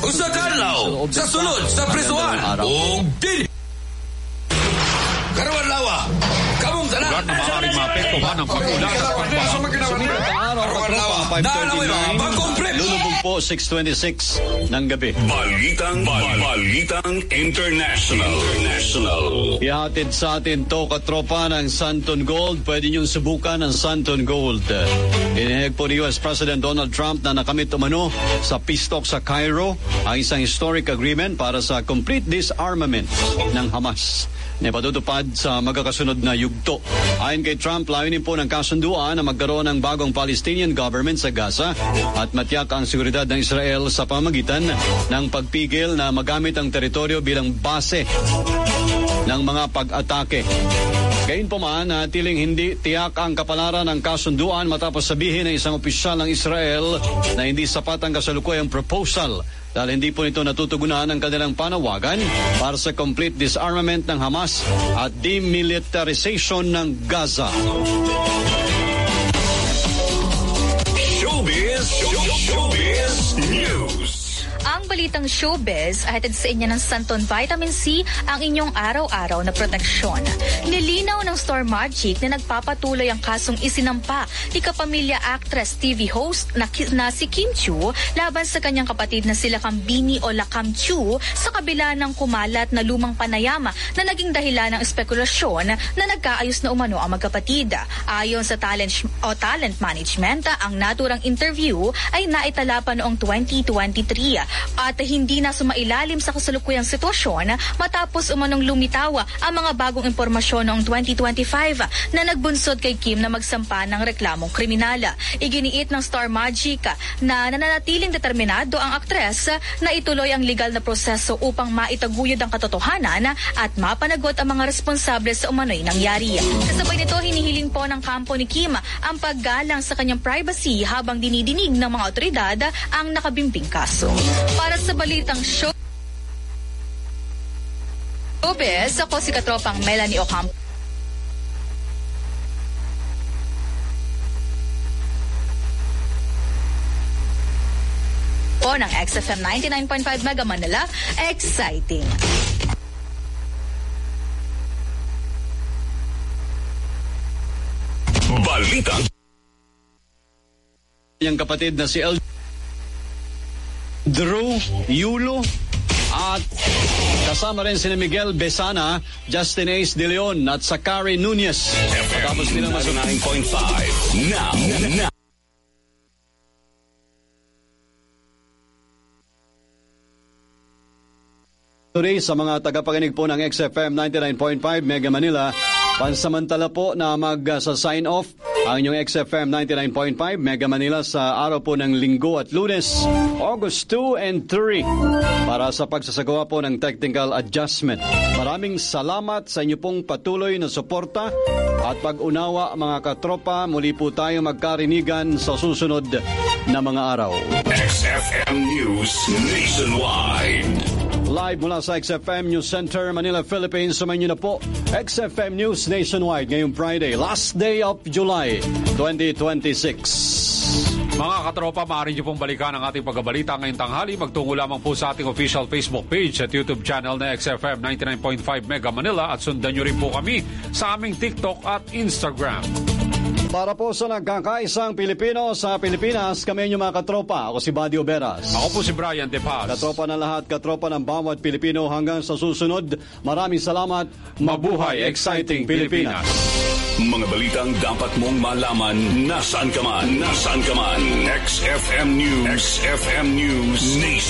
Usa ka adlaw sa sulod sa prisuhan. O din. Karon lawa. Kamong tanan. Lahat na maaaring maapektuhan ng pag-ulan at pagbaha. Karon lawa. Dalawa ba? Lulubog po 6:26 ng gabi. Balitang International. Ihatid sa atin to katropa ng Santon Gold. Pwede niyong subukan ang Santon Gold. Iniheg po ni US President Donald Trump na nakamit umano sa peace talk sa Cairo ang isang historic agreement para sa complete disarmament ng Hamas na patutupad sa magkakasunod na yugto. Ayon kay Trump, layunin po ng kasunduan na magkaroon ng bagong Palestinian government sa Gaza at matiyak ang seguridad ng Israel sa pamamagitan ng pagpigil na magamit ang teritoryo bilang base ng mga pag-atake. Gayunpaman, tiling hindi tiyak ang kapalaran ng kasunduan matapos sabihin ng isang opisyal ng Israel na hindi sapat ang kasalukuyang proposal dahil hindi po nito natutugunan ang kanilang panawagan para sa complete disarmament ng Hamas at demilitarization ng Gaza. Showbiz News. Ang balitang showbiz ay hatid sa inyo ng Santon Vitamin C, ang inyong araw-araw na proteksyon. Nilinaw ng Star Magic na nagpapatuloy ang kasong isinampa ni kapamilya actress TV host na si Kim Chiu laban sa kanyang kapatid na sila Kambini o Lakam Chiu sa kabila ng kumalat na lumang panayama na naging dahilan ng espekulasyon na nagkaayos na umano ang magkapatid. Ayon sa talent management, ang naturang interview ay naitala pa noong 2023 at hindi na sumailalim sa kasalukuyang sitwasyon matapos umanong lumitawa ang mga bagong impormasyon noong 2025 na nagbunsod kay Kim na magsampa ng reklamong kriminal. Iginiit ng Star Magic na nananatiling determinado ang aktres na ituloy ang legal na proseso upang maitaguyod ang katotohanan at mapanagot ang mga responsable sa umano'y nangyari. Kasabay nito, hinihiling po ng kampo ni Kim ang paggalang sa kanyang privacy habang dinidinig ng mga otoridad ang nakabimbing kaso. Para sa balitang showbiz, ako si katropang Melanie Ocampo ng XFM 99.5 Mega Manila. Exciting! Balitang Yung kapatid na si Drew Yulo at kasama rin si Miguel Besana, Justin Ace De Leon at Sakari Nunez. Tapos nilang 99.5 now. Today sa mga tagapakinig po ng XFM 99.5 Mega Manila, pansamantala po na mag-sign off ang inyong XFM 99.5 Mega Manila sa araw po ng Linggo at Lunes, August 2 and 3 para sa pagsasagawa po ng technical adjustment. Maraming salamat sa inyo pong patuloy na suporta at pag-unawa mga katropa. Muli po tayo magkarinigan sa susunod na mga araw. XFM News Nationwide. Live mula sa XFM News Center, Manila, Philippines. Sumayin niyo na po XFM News Nationwide ngayong Friday, last day of July 2026. Mga katropa, maaari niyo pong balikan ang ating pagbabalita ngayong tanghali. Magtungo lamang po sa ating official Facebook page at YouTube channel na XFM 99.5 Mega Manila at sundan niyo rin po kami sa aming TikTok at Instagram. Para po sa nagkakaisang Pilipino sa Pilipinas, kami inyong mga katropa. Ako si Buddy Oberas. Ako po si Brian De Paz. Katropa ng lahat, katropa ng bawat Pilipino hanggang sa susunod. Maraming salamat. Mabuhay exciting Pilipinas. Mga balitang dapat mong malaman nasaan ka man. XFM News. XFM News Nation.